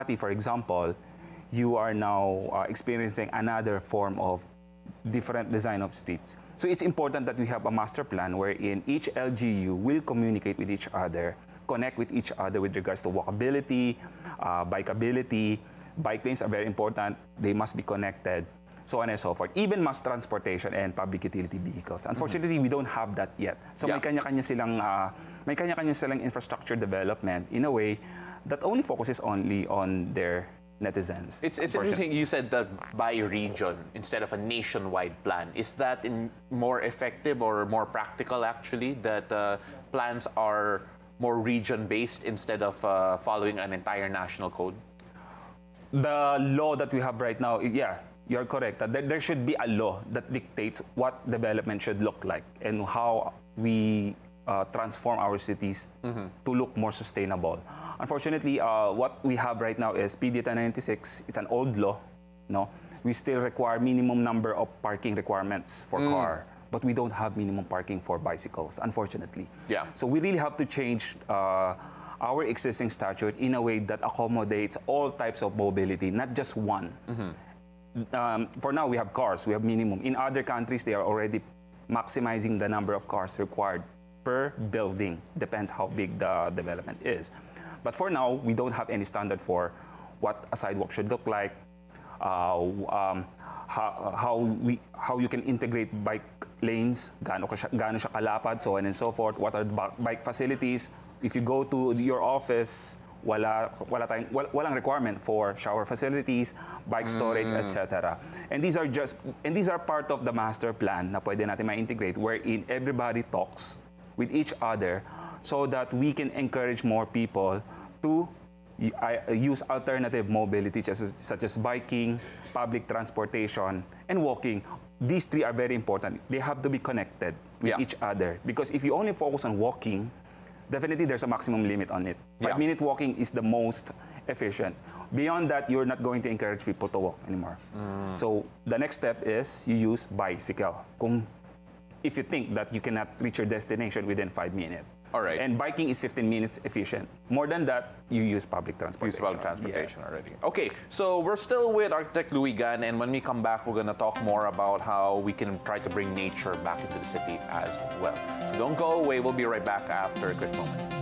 For example, you are now experiencing another form of different design of streets. So it's important that we have a master plan wherein each LGU will communicate with each other, connect with each other with regards to walkability, bikeability. Bike lanes are very important. They must be connected, so on and so forth. Even mass transportation and public utility vehicles. Unfortunately, we don't have that yet. So may kanya-kanya silang infrastructure development in a way that only focuses only on their netizens. It's interesting you said that by region instead of a nationwide plan. Is that more effective or more practical actually, that plans are more region-based instead of following an entire national code? The law that we have right now, you're correct. That there should be a law that dictates what development should look like and how we transform our cities to look more sustainable. Unfortunately, what we have right now is PDETA 96. It's an old law. No, we still require minimum number of parking requirements for car, but we don't have minimum parking for bicycles, unfortunately. Yeah. So we really have to change our existing statute in a way that accommodates all types of mobility, not just one. For now, we have cars. We have minimum. In other countries, they are already maximizing the number of cars required per building. Depends how big the development is. But for now, we don't have any standard for what a sidewalk should look like, how you can integrate bike lanes, gaano siya kalapad, so on and so forth. What are the bike facilities? If you go to your office, walang requirement for shower facilities, bike storage, etc. And these are part of the master plan na pwede natin ma-integrate, wherein everybody talks with each other so that we can encourage more people to use alternative mobility such as biking, public transportation, and walking. These three are very important. They have to be connected with each other, because if you only focus on walking, definitely there's a maximum limit on it. 5-minute walking is the most efficient. Beyond that, you're not going to encourage people to walk anymore. So the next step is you use bicycle. If you think that you cannot reach your destination within 5 minutes. All right. And biking is 15 minutes efficient. More than that, you use public transportation. Already. Okay, so we're still with Architect Louie Gan, and when we come back, we're going to talk more about how we can try to bring nature back into the city as well. So don't go away. We'll be right back after a quick moment.